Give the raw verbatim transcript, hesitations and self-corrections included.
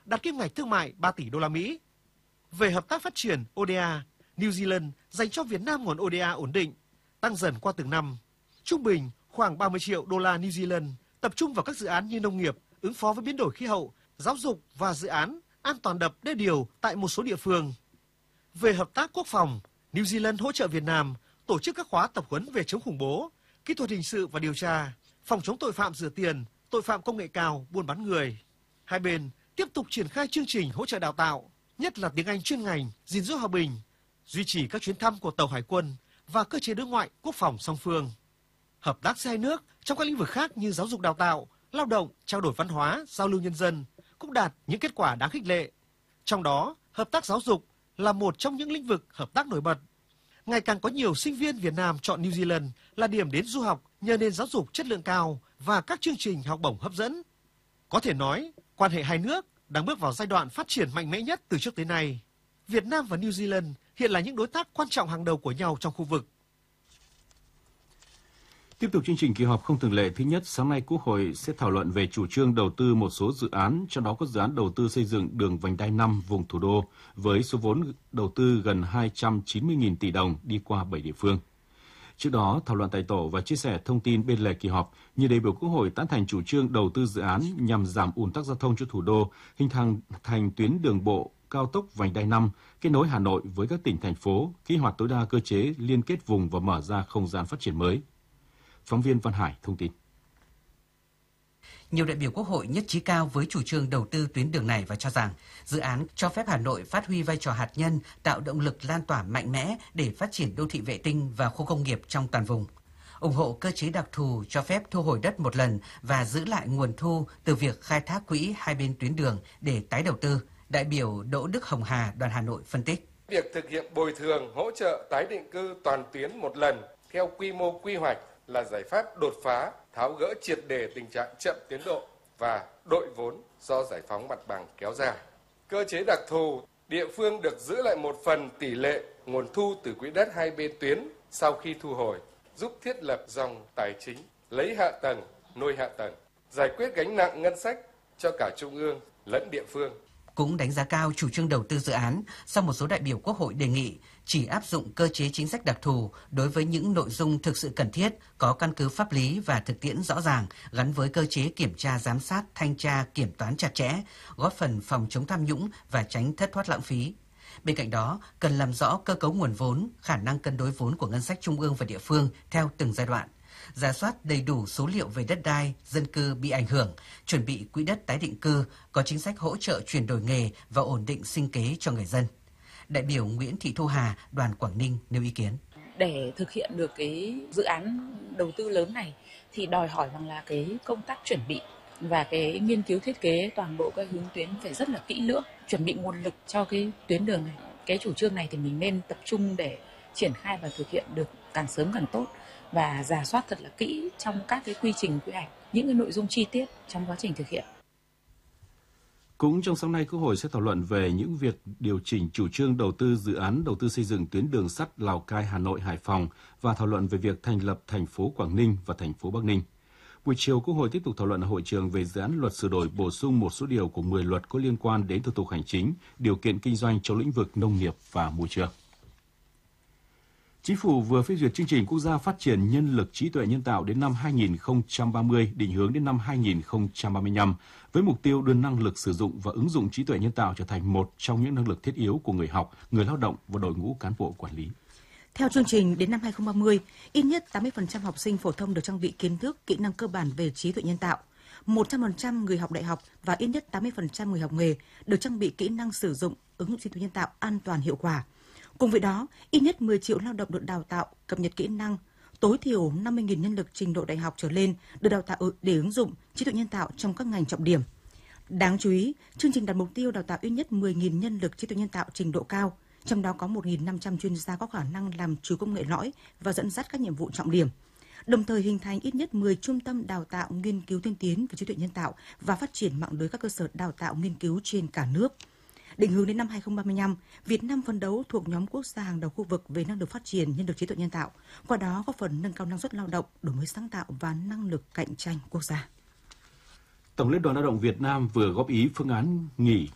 đạt kim ngạch thương mại ba tỷ đô la Mỹ. Về hợp tác phát triển O D A, New Zealand dành cho Việt Nam nguồn O D A ổn định, tăng dần qua từng năm. Trung bình khoảng ba mươi triệu đô la New Zealand tập trung vào các dự án như nông nghiệp, ứng phó với biến đổi khí hậu, giáo dục và dự án an toàn đập đê điều tại một số địa phương. Về hợp tác quốc phòng, New Zealand hỗ trợ Việt Nam tổ chức các khóa tập huấn về chống khủng bố, kỹ thuật hình sự và điều tra, phòng chống tội phạm rửa tiền, tội phạm công nghệ cao, buôn bán người. Hai bên tiếp tục triển khai chương trình hỗ trợ đào tạo, nhất là tiếng Anh chuyên ngành, gìn giữ hòa bình, duy trì các chuyến thăm của tàu hải quân và cơ chế đối ngoại quốc phòng song phương. Hợp tác giữa hai nước trong các lĩnh vực khác như giáo dục đào tạo, lao động, trao đổi văn hóa, giao lưu nhân dân cũng đạt những kết quả đáng khích lệ. Trong đó, hợp tác giáo dục là một trong những lĩnh vực hợp tác nổi bật. Ngày càng có nhiều sinh viên Việt Nam chọn New Zealand là điểm đến du học nhờ nền giáo dục chất lượng cao và các chương trình học bổng hấp dẫn. Có thể nói, quan hệ hai nước đang bước vào giai đoạn phát triển mạnh mẽ nhất từ trước tới nay. Việt Nam và New Zealand hiện là những đối tác quan trọng hàng đầu của nhau trong khu vực. Tiếp tục chương trình kỳ họp không thường lệ thứ nhất, sáng nay Quốc hội sẽ thảo luận về chủ trương đầu tư một số dự án, trong đó có dự án đầu tư xây dựng đường vành đai năm vùng thủ đô với số vốn đầu tư gần hai trăm chín mươi nghìn tỷ đồng đi qua bảy địa phương. Trước đó, thảo luận tại tổ và chia sẻ thông tin bên lề kỳ họp, nhiều đại biểu Quốc hội tán thành chủ trương đầu tư dự án nhằm giảm ùn tắc giao thông cho thủ đô, hình thành thành tuyến đường bộ cao tốc vành đai năm, kết nối Hà Nội với các tỉnh thành phố, kích hoạt tối đa cơ chế liên kết vùng và mở ra không gian phát triển mới. Phóng viên Văn Hải thông tin. Nhiều đại biểu Quốc hội nhất trí cao với chủ trương đầu tư tuyến đường này và cho rằng dự án cho phép Hà Nội phát huy vai trò hạt nhân, tạo động lực lan tỏa mạnh mẽ để phát triển đô thị vệ tinh và khu công nghiệp trong toàn vùng. Ủng hộ cơ chế đặc thù cho phép thu hồi đất một lần và giữ lại nguồn thu từ việc khai thác quỹ hai bên tuyến đường để tái đầu tư. Đại biểu Đỗ Đức Hồng Hà, đoàn Hà Nội phân tích. Việc thực hiện bồi thường hỗ trợ tái định cư toàn tuyến một lần theo quy mô quy hoạch là giải pháp đột phá, tháo gỡ triệt để tình trạng chậm tiến độ và đội vốn do giải phóng mặt bằng kéo dài. Cơ chế đặc thù, địa phương được giữ lại một phần tỷ lệ nguồn thu từ quỹ đất hai bên tuyến sau khi thu hồi, giúp thiết lập dòng tài chính, lấy hạ tầng, nuôi hạ tầng, giải quyết gánh nặng ngân sách cho cả trung ương lẫn địa phương. Cũng đánh giá cao chủ trương đầu tư dự án, song một số đại biểu Quốc hội đề nghị chỉ áp dụng cơ chế chính sách đặc thù đối với những nội dung thực sự cần thiết, có căn cứ pháp lý và thực tiễn rõ ràng, gắn với cơ chế kiểm tra giám sát, thanh tra, kiểm toán chặt chẽ, góp phần phòng chống tham nhũng và tránh thất thoát lãng phí. Bên cạnh đó, cần làm rõ cơ cấu nguồn vốn, khả năng cân đối vốn của ngân sách trung ương và địa phương theo từng giai đoạn, rà soát đầy đủ số liệu về đất đai, dân cư bị ảnh hưởng, chuẩn bị quỹ đất tái định cư, có chính sách hỗ trợ chuyển đổi nghề và ổn định sinh kế cho người dân. Đại biểu Nguyễn Thị Thu Hà, đoàn Quảng Ninh nêu ý kiến. Để thực hiện được cái dự án đầu tư lớn này thì đòi hỏi rằng là cái công tác chuẩn bị và cái nghiên cứu thiết kế toàn bộ các hướng tuyến phải rất là kỹ lưỡng, chuẩn bị nguồn lực cho cái tuyến đường này. Cái chủ trương này thì mình nên tập trung để triển khai và thực hiện được càng sớm càng tốt và rà soát thật là kỹ trong các cái quy trình quy hoạch, những cái nội dung chi tiết trong quá trình thực hiện. Cũng trong sáng nay, Quốc hội sẽ thảo luận về những việc điều chỉnh chủ trương đầu tư dự án đầu tư xây dựng tuyến đường sắt Lào Cai, Hà Nội, Hải Phòng và thảo luận về việc thành lập thành phố Quảng Ninh và thành phố Bắc Ninh. Buổi chiều, Quốc hội tiếp tục thảo luận ở hội trường về dự án luật sửa đổi bổ sung một số điều của mười luật có liên quan đến thủ tục hành chính, điều kiện kinh doanh trong lĩnh vực nông nghiệp và môi trường. Chính phủ vừa phê duyệt chương trình quốc gia phát triển nhân lực trí tuệ nhân tạo đến năm hai nghìn không trăm ba mươi, định hướng đến năm hai nghìn không trăm ba mươi lăm, với mục tiêu đưa năng lực sử dụng và ứng dụng trí tuệ nhân tạo trở thành một trong những năng lực thiết yếu của người học, người lao động và đội ngũ cán bộ quản lý. Theo chương trình, đến năm hai nghìn không trăm ba mươi, ít nhất tám mươi phần trăm học sinh phổ thông được trang bị kiến thức, kỹ năng cơ bản về trí tuệ nhân tạo. một trăm phần trăm người học đại học và ít nhất tám mươi phần trăm người học nghề được trang bị kỹ năng sử dụng, ứng dụng trí tuệ nhân tạo an toàn hiệu quả. Cùng với đó, ít nhất mười triệu lao động được đào tạo, cập nhật kỹ năng, tối thiểu năm mươi nghìn nhân lực trình độ đại học trở lên được đào tạo để ứng dụng trí tuệ nhân tạo trong các ngành trọng điểm. Đáng chú ý, chương trình đặt mục tiêu đào tạo ít nhất mười nghìn nhân lực trí tuệ nhân tạo trình độ cao, trong đó có một nghìn năm trăm chuyên gia có khả năng làm chủ công nghệ lõi và dẫn dắt các nhiệm vụ trọng điểm. Đồng thời hình thành ít nhất mười trung tâm đào tạo nghiên cứu tiên tiến về trí tuệ nhân tạo và phát triển mạng lưới các cơ sở đào tạo nghiên cứu trên cả nước. Định hướng đến năm hai nghìn không trăm ba mươi lăm, Việt Nam phấn đấu thuộc nhóm quốc gia hàng đầu khu vực về năng lực phát triển nhân lực trí tuệ nhân tạo, qua đó góp phần nâng cao năng suất lao động, đổi mới sáng tạo và năng lực cạnh tranh quốc gia. Tổng Liên đoàn Lao động Việt Nam vừa góp ý phương án nghỉ